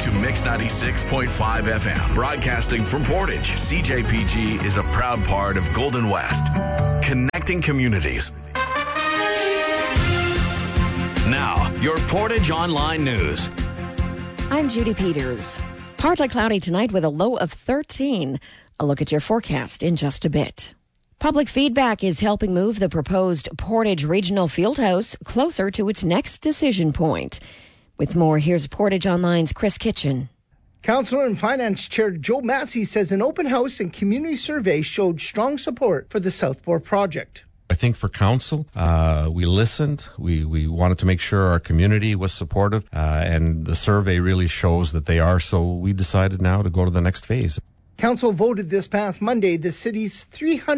to Mix 96.5 FM. Broadcasting from Portage, CJPG is a proud part of Golden West, connecting communities. Now, your Portage Online News. I'm Judy Peters. Partly cloudy tonight with a low of 13. A look at your forecast in just a bit. Public feedback is helping move the proposed Portage Regional Fieldhouse closer to its next decision point. With more, here's Portage Online's Chris Kitchen. Council and Finance Chair Joe Massey says an open house and community survey showed strong support for the Southport project. I think for council, we listened. We wanted to make sure our community was supportive, and the survey really shows that they are. So we decided now to go to the next phase. Council voted this past Monday the city's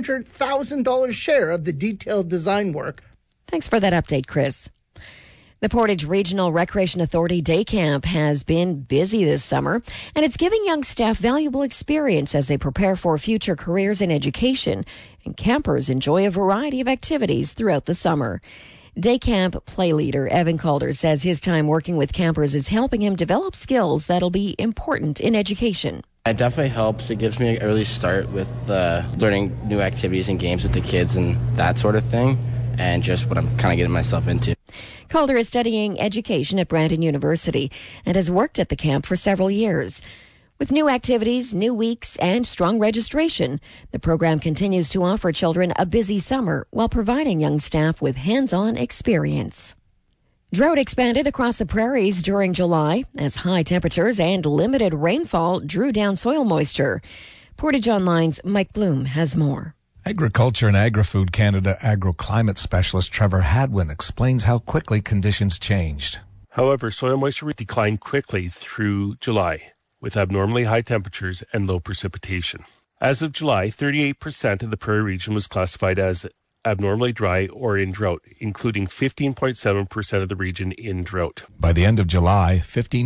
$300,000 share of the detailed design work. Thanks for that update, Chris. The Portage Regional Recreation Authority Day Camp has been busy this summer, and it's giving young staff valuable experience as they prepare for future careers in education, and campers enjoy a variety of activities throughout the summer. Day Camp play leader Evan Calder says his time working with campers is helping him develop skills that'll be important in education. It definitely helps. It gives me an early start with learning new activities and games with the kids and that sort of thing, and just what I'm kind of getting myself into. Calder is studying education at Brandon University and has worked at the camp for several years. With new activities, new weeks, and strong registration, the program continues to offer children a busy summer while providing young staff with hands-on experience. Drought expanded across the prairies during July as high temperatures and limited rainfall drew down soil moisture. Portage Online's Mike Bloom has more. Agriculture and Agri-Food Canada agroclimate specialist Trevor Hadwin explains how quickly conditions changed. However, soil moisture declined quickly through July with abnormally high temperatures and low precipitation. As of July, 38% of the prairie region was classified as abnormally dry or in drought, including 15.7% of the region in drought. By the end of July,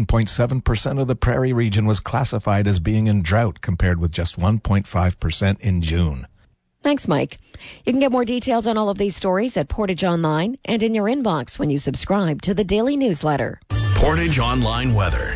15.7% of the prairie region was classified as being in drought, compared with just 1.5% in June. Thanks, Mike. You can get more details on all of these stories at Portage Online and in your inbox when you subscribe to the daily newsletter. Portage Online weather.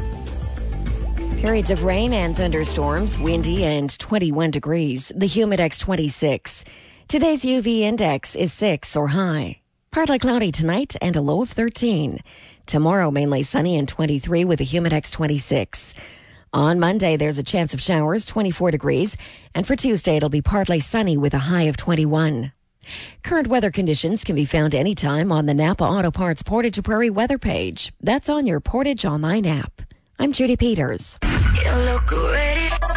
Periods of rain and thunderstorms, windy and 21 degrees. The Humidex 26. Today's UV index is 6 or high. Partly cloudy tonight and a low of 13. Tomorrow, mainly sunny and 23 with a Humidex 26. On Monday, there's a chance of showers, 24 degrees. And for Tuesday, it'll be partly sunny with a high of 21. Current weather conditions can be found anytime on the Napa Auto Parts Portage Prairie weather page. That's on your Portage Online app. I'm Judy Peters. You look ready.